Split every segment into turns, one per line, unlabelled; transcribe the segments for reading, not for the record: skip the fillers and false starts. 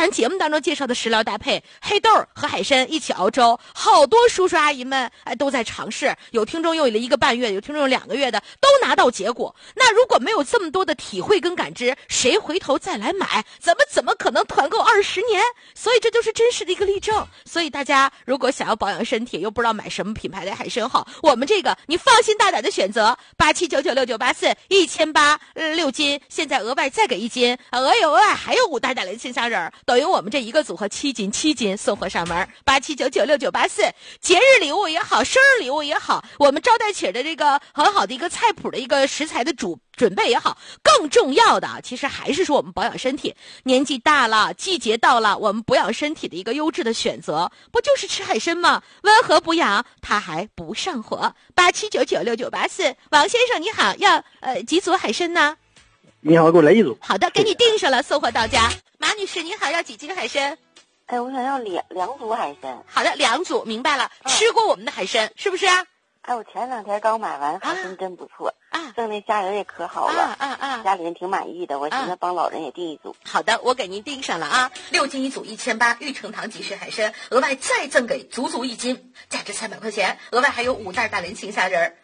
咱节目当中介绍的食疗搭配，黑豆和海参一起熬粥，好多叔叔阿姨们都在尝试，有听众用了1个半月，有听众用2个月的，都拿到结果。那如果没有这么多的体会跟感知，谁回头再来买？怎么可能团购20年？所以这就是真实的一个例证。所以大家如果想要保养身体，又不知道买什么品牌的海参好，我们这个你放心大胆的选择87996984，1800，6斤，现在额外再给1斤，额外还有5袋大连青虾仁，等于我们这一个组合7斤送货上门。87996984，节日礼物也好，生日礼物也好，我们招待起的这个很好的一个菜谱的一个食材的准备也好，更重要的其实还是说我们保养身体，年纪大了，季节到了，我们保养身体的一个优质的选择，不就是吃海参吗？温和补养，它还不上火。87996984，王先生你好，要几组海参呢？
你好，给我来1组。
好的，给你订上了，送货到家。马女士你好，要几斤海参？
哎，我想要两组海参。
好的，2组，明白了。吃过我们的海参是不是啊？
哎，我前2天刚买完，海参真不错啊，剩那虾仁也可好了家里人挺满意的，我寻思帮老人也订1组。
好的，我给您订上了啊，6斤1组1800，玉成堂即食海参，额外再赠给足1斤，价值300块钱，额外还有5袋大连青虾仁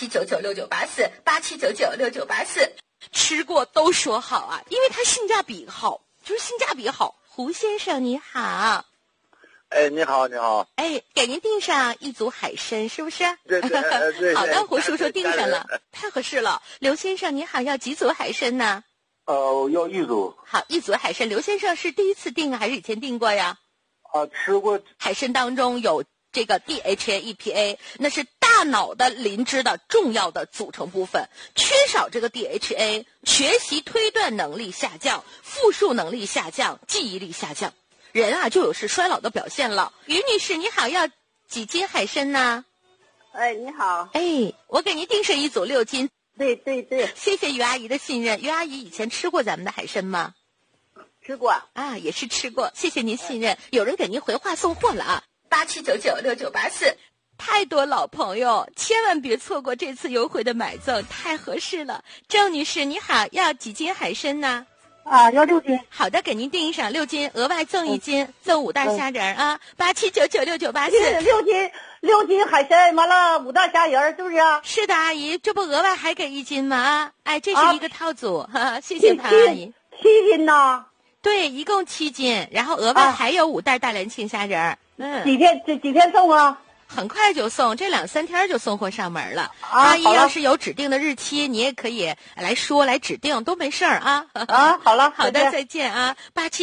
，87996984，87996984，吃过都说好啊，因为它性价比好，就是性价比好。胡先生你好。
哎，你好，你好。
哎，给您订上1组海参，是不是？
对。
好的，胡叔叔订上了，太合适了。刘先生你好，要几组海参呢？
要1组。
好，1组海参。刘先生是第一次订还是以前订过呀？
吃过。
海参当中有这个 DHA EPA， 那是大脑的磷脂的重要的组成部分，缺少这个 DHA， 学习推断能力下降，复述能力下降，记忆力下降。人啊，就有是衰老的表现了。于女士你好，要几斤海参呢？
哎，你好。
哎，我给您订上1组6斤。
对。
谢谢于阿姨的信任。于阿姨以前吃过咱们的海参吗？
吃过
啊，也是吃过。谢谢您信任，有人给您回话送货了啊，87996984。太多老朋友，千万别错过这次优惠的买赠，太合适了。郑女士你好，要几斤海参呢？
要6斤。
好的，给您订上6斤，额外赠1斤，赠5袋虾仁啊，87996984。
6斤海参，完了5袋虾仁，是不是啊？
是的，阿姨，这不额外还给1斤吗？啊，哎，这是一个套组，谢谢潘阿姨。
7斤呢？
对，一共7斤，然后额外还有5袋大连青虾仁。
几天送啊？
很快就送，这2-3天就送货上门了。阿姨要是有指定的日期，你也可以来说来指定，都没事儿啊。
好了，
好的，再见啊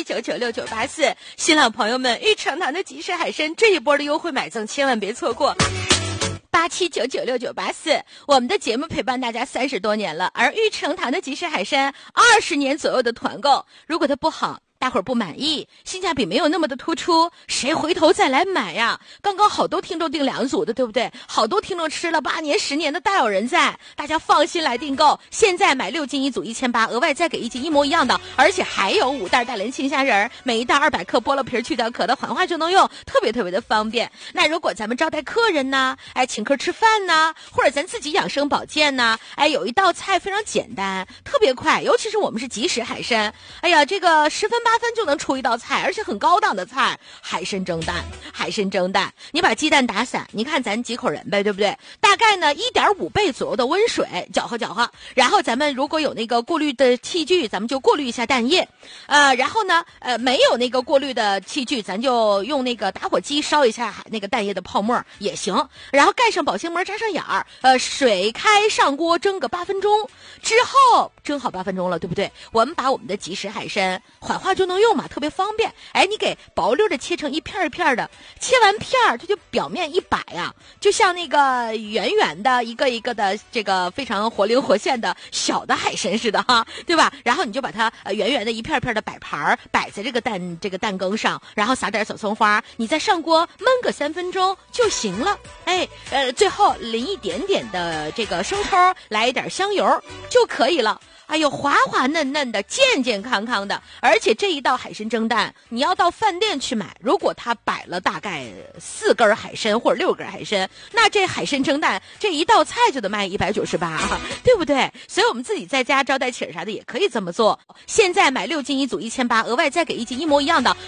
，87996984。新老朋友们，玉成堂的即食海参这一波的优惠买赠千万别错过。87996984，我们的节目陪伴大家30多年了，而玉成堂的即食海参20年左右的团购，如果它不好，大伙儿不满意，性价比没有那么的突出，谁回头再来买呀？刚刚好多听众订2组的，对不对？好多听众吃了8年10年的大有人在，大家放心来订购。现在买6斤1组1800，额外再给1斤一模一样的，而且还有5袋大连青虾仁，每一袋200克，剥了皮去掉壳的，缓化就能用，特别的方便。那如果咱们招待客人呢，哎，请客吃饭呢，或者咱自己养生保健呢，哎，有一道菜非常简单，特别快，尤其是我们是即食海参，哎呀，这个10分8分就能出一道菜，而且很高档的菜，海参蒸蛋。你把鸡蛋打散，你看咱几口人呗，对不对？大概呢1.5倍左右的温水搅和，然后咱们如果有那个过滤的器具，咱们就过滤一下蛋液，然后呢没有那个过滤的器具，咱就用那个打火机烧一下那个蛋液的泡沫也行，然后盖上保鲜膜，扎上眼儿，水开上锅蒸个8分钟之后，蒸好8分钟了，对不对？我们把我们的即食海参缓化就能用嘛，特别方便。哎，你给薄溜的切成一片一片的，切完片儿它就表面一摆啊，就像那个圆圆的一个一个的这个非常活灵活现的小的海参似的哈，对吧？然后你就把它圆圆的一片片的摆盘摆在这个蛋羹上，然后撒点小葱花，你再上锅焖个3分钟就行了。哎，最后淋一点点的这个生抽，来一点香油就可以了。哎呦，滑滑嫩嫩的，健健康康的，而且这一道海参蒸蛋，你要到饭店去买，如果他摆了大概4根海参或者6根海参，那这海参蒸蛋这一道菜就得卖198，对不对？所以我们自己在家招待请啥的也可以这么做。现在买6斤1组1800，额外再给1斤一模一样的，